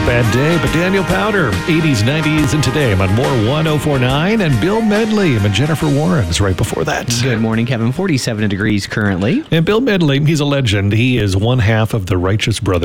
a bad day, but Daniel Powder, 80s, 90s, and today I'm on More 104.9, and Bill Medley and Jennifer Warren's right before that. Good morning, Kevin. 47 degrees currently. And Bill Medley, he's a legend. He is one half of the Righteous Brothers.